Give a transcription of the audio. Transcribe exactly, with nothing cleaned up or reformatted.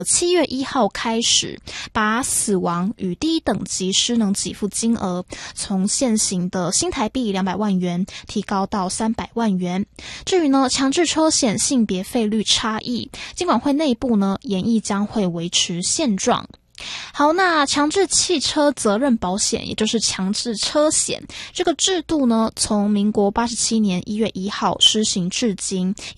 七月一号开始，把死亡与第一等级失能给付金额从现行的新台币两百万元提高到三百万元。至于呢强制车险性别费率差异，金管会内部呢研议将会维持现状。好，那强制汽车责任保险，也就是强制车险这个制度呢，从民国八十七年一月一号施行至今，